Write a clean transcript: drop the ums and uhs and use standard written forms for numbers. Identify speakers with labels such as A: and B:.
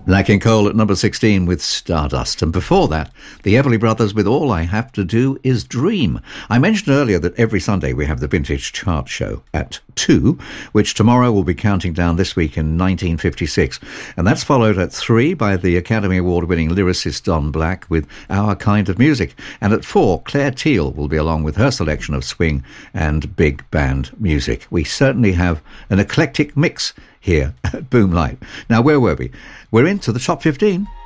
A: Nat King Cole at number 16 with Stardust. And before that, the Everly Brothers with All I Have to Do Is Dream. I mentioned earlier that every Sunday we have the Vintage Chart Show at 2, which tomorrow will be counting down this week in 1956. And that's followed at 3 by the Academy Award-winning lyricist Don Black with Our Kind of Music. And at 4, Claire Teal will be along with her selection of swing and big band music. We certainly have an eclectic mix here at Boomlight. Now, where were we? We're into the top 15.